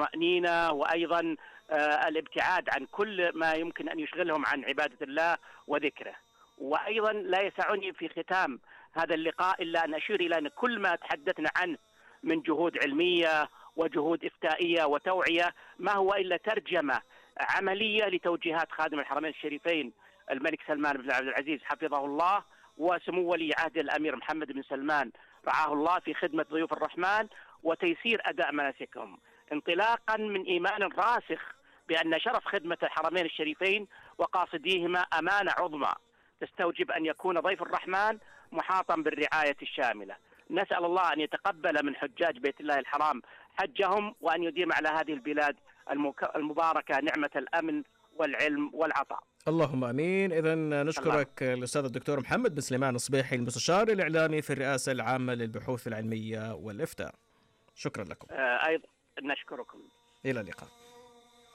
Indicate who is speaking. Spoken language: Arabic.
Speaker 1: والطمأنينة، وأيضا الابتعاد عن كل ما يمكن أن يشغلهم عن عبادة الله وذكره. وأيضا لا يسعني في ختام هذا اللقاء إلا أن أشير إلى أن كل ما تحدثنا عنه من جهود علمية وجهود إفتائية وتوعية ما هو إلا ترجمة عملية لتوجيهات خادم الحرمين الشريفين الملك سلمان بن عبد العزيز حفظه الله، وسمو ولي عهد الأمير محمد بن سلمان رعاه الله، في خدمة ضيوف الرحمن وتيسير أداء مناسكهم، انطلاقا من إيمان راسخ بأن شرف خدمة الحرمين الشريفين وقاصديهما أمانة عظمى تستوجب أن يكون ضيف الرحمن محاطا بالرعاية الشاملة. نسأل الله أن يتقبل من حجاج بيت الله الحرام حجهم، وأن يديم على هذه البلاد المباركة نعمة الأمن والعلم والعطاء.
Speaker 2: اللهم امين. اذا نشكرك الاستاذ الدكتور محمد بن سليمان الصبيحي، المستشار الاعلامي في الرئاسه العامه للبحوث العلميه والافتاء. شكرا لكم.
Speaker 1: ايضا نشكركم.
Speaker 2: الى اللقاء.